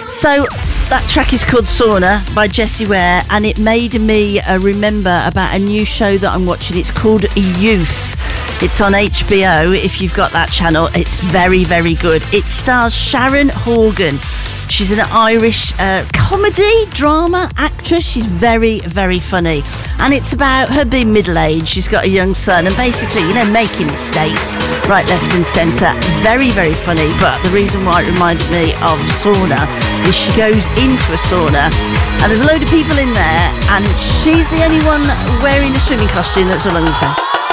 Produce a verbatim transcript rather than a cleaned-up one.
So that track is called Sauna by Jessie Ware, and it made me uh, remember about a new show that I'm watching. It's called Youth. It's on H B O. If you've got that channel, it's very, very good. It stars Sharon Horgan. She's an Irish uh, comedy drama actress. She's very, very funny. And it's about her being middle-aged. She's got a young son and basically, you know, making mistakes right, left and centre. Very, very funny. But the reason why it reminded me of Sauna is she goes into a sauna and there's a load of people in there and she's the only one wearing a swimming costume. That's all I'm going to say.